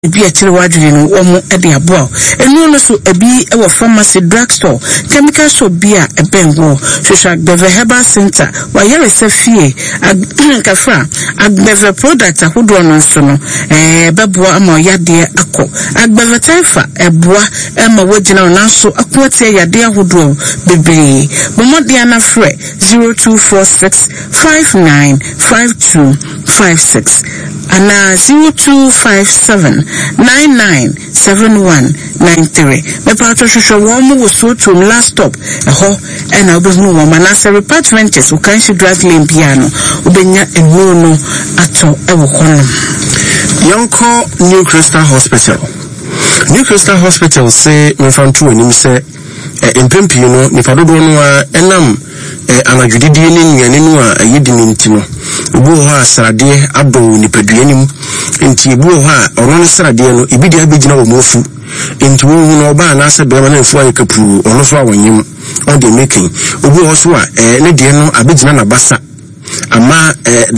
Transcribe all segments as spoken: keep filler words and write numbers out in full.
bi a chire wadwene no omo e de aboa enu no so ebi e wo pharmacy drugstore chemical shop bi a e bengo social Agbeve Herbal Center wa yere se fie kafra Agbeve product ahodo no so no eh beboa ama yade akọ Agbeve taifa eboa e ma wagina na so akote yade ahodo bebre bomode ana frɛ zero two four six five nine five two five six ana zero two five seven nine nine seven one nine three. Me pato shosho womu woso to last stop eho ena obehunu wo manase repartments ukanshi drug lane piano ubenya enono ato ewo kono Yonko New Crystal Hospital. New Crystal Hospital say me fantu enim se empempi no nipa dodo no a enam anadwudidi ni nuane no a yedi minti no obu ho asrade ado nipadua nim enti ebu ho a ono ne srade no ibidi abegina wo mofu enti wo hu no oba na ase bema na mfu ayekapu ono so awonyim on the making obu ho so a ne de no abegina na basa ama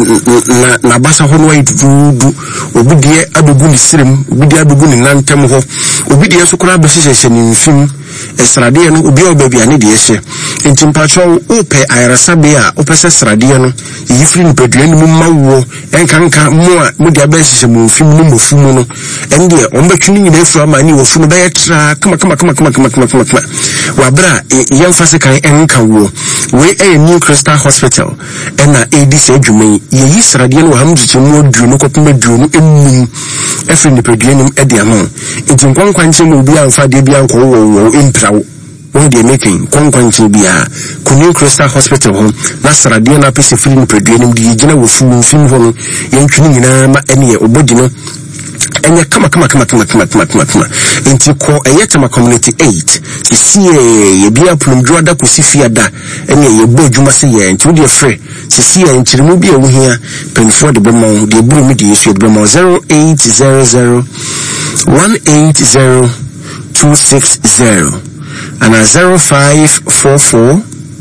na na basa ho no ayidudu obidi abegu ni sirem obidi abegu ni nantem ho obidi so kora abehyehyehye ni mfim esrade no obi obabi ane de yehye enti mpacho ope ayrasabe a opese srade no yifiri ni pedua ni mawo enkanka mo a mo de abehyehyehye mu mfim no mofu mu no ende ombetwini nyina efu ama ni wofu no be yetra kama kama kama kama kama kama kama wa bra yemfase kan enka wo we a New Crystal Hospital ena edis adwuma ye yisrade no hamdute mu odu no kopema du no ennum efiri ni pedua ni ede ama enti nkwankwanche mo obi amfa de bia nko wo imprawo when they making kwankwanche bia ku New Crystal Hospital ho na srade na pese firi ni pedua ni de yigina wo fu mfim ho no yentwini nyina ma ene ye obodi no enya kama kama kama kama kama kama kama kama enti ko eyetema community eight sisie ye bia plumdro da ko sifia da enya ye bo dwuma se ye enti wo de frɛ sisie enchirimu bia wo hia penfo de bema de buru mi de yesu de bema zero eight zero zero one eight zero two six zero and a zero five four four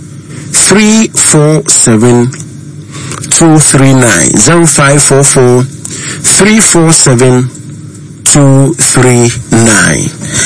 three four seven two three nine zero five four four three four seven two three nine.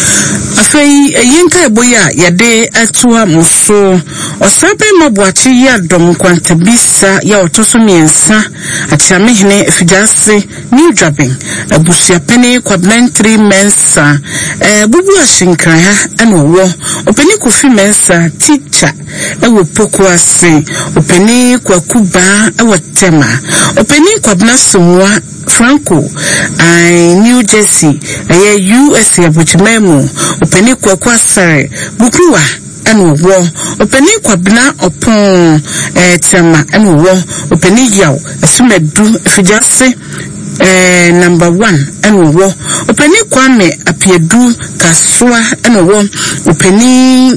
Afei yinka eboya yade atua muso osabe mabuachi ya dom kwantabisa ya otoso miensa atiamehne efijase new dropping abusia pene kwa three mensa eh bubu ashinkran ha ana wo openi kofi mensa teacher ewo poko ase openi kwa kuba ewo tema openi kwa bnasomwa Franco I New Jersey aye U S A buchimemu openi kwa kwa sare bukruwa anu wo openi kwa bna opon eh tema anu wo openi yaw asumedu fijase eh number one anu wo openi kwa me apiedu kaswa anu wo openi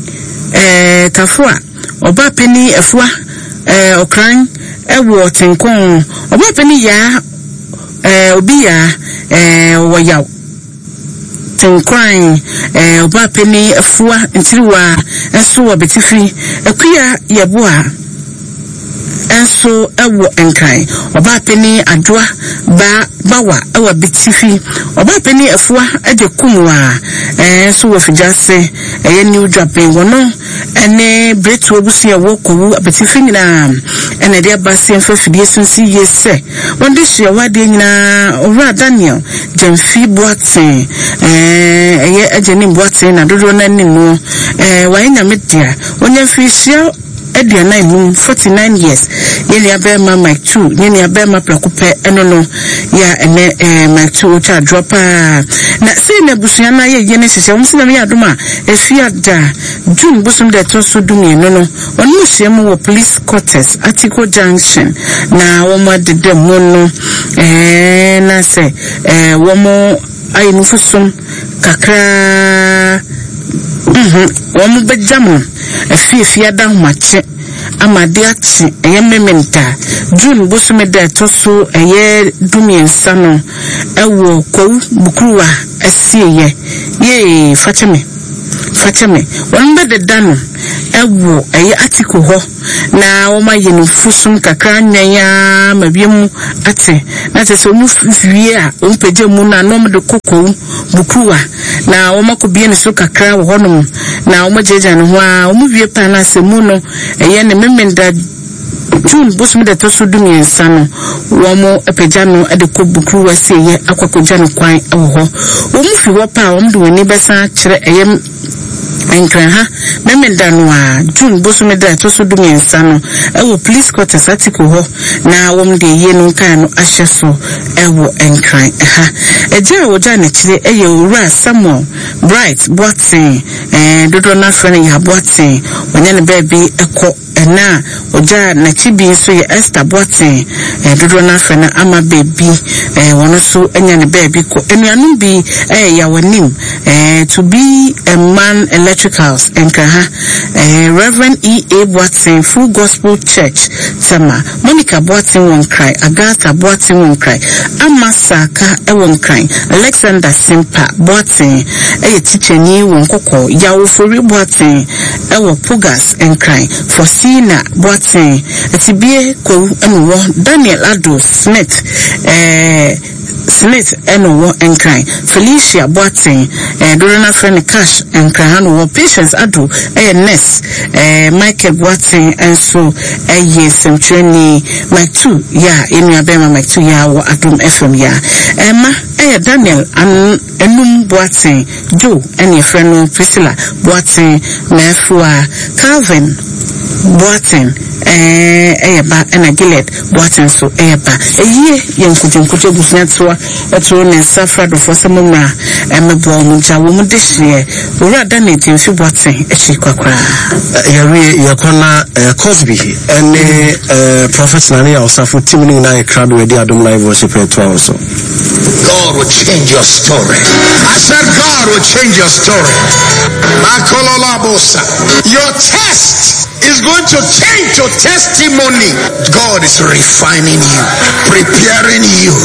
eh kafua oba peni efua eh okran ewo tenkon oba peni ya eh obia eh woyaw tenkran eh oba peni afua ntiriwa enso wo betifi akuya yeboa enso ewo enkan oba peni adwa ba bawa ewo betifi oba peni afua ede kumwa enso wo fijase eye new dropping wono ene bretu obusia wo kowu betifi nyina ene de abase enfafidie sunsi yese wonde hia wade nyina owura Daniel Jemfi Boatin eh eye ageni Boatin na dodo na ninu eh wanya media wonya fisia ediana imu forty-nine years yeli abema Mike two yeli abema plakupe enono ya ene eh Mike two cha dropa na se na busuana ye yene sese won se na ya doma efia da June busum de to so dumi enono won musiam wo police quarters Article Junction na wo ma de dem no eh na se eh wo mo ayi nufusum kakra mhm wo mo bejam afia da mache amade achi eye mementa June bosume da to so eye dumiensa no ewo kowu bukruwa asieye ye fateme facheme won be de dano ewo eye article ho na wo ma ye no fusum kakra nwanya mabiem ate na te so mu fie a o peje mu na no de kokko bukuwa na wo makobie ne so kakra wo honom na wo majeja no ho a wo mu wie pa na se mu no eye ne memenda June bosum de toso dumi ensano wo mo epeja no e de ko bukuru wase ye akwakoja no kwan e wo ho wo mu fi wo pa wo mdo ni besa kire eye enkran ha memenda no a June bosum de toso dumi ensano e wo police court article ho na wo mde ye no kan no ahye so e wo enkran ha eja wo ja na kire eye owura Samuel Bright Boatin eh dodo na frene ya Boatin wonya ne baby ekọ ena oja na chibi so ye Esther Boatin eh dodo na frene ama baby eh wono so enya ne baby ko enuanum bi eh ya wanim eh to be a man electricals enka ha eh Reverend E A Boatin Full Gospel Church Sama Monica Boatin won cry Agatha Boatin won cry Amasaka e won cry Alexander Simpa Boatin eh teacher ni won kokko yawo fori Boatin e wo Pugas en cry for Sina Boatin etibie ko enwo Daniel Ado Smith eh Smith eno enkran Felicia Boatin eh Dorana friend Cash enkran no Patience Ado eh Ness eh Michael Boatin enso eh Semtreni Mike two ya enu abema Mike two ya wo Adom F M ya Emma eh Daniel an enum Boatin Joe ene friend Priscilla Boatin na efua Calvin Boatin eh eh ba ena Gilead Boatin so eh ba eh yenkujunkujo busunyatwa eto ne safra do for some na emebo mu ja wo mu dehye ora da na timfi Boatin echi kwakra yare yakona Cosby ene prophet nani osafo timini na e crowd we dey Adom live worship to also. God will change your story. I said God will change your story. Your test is going to change your testimony. God is refining you, preparing you.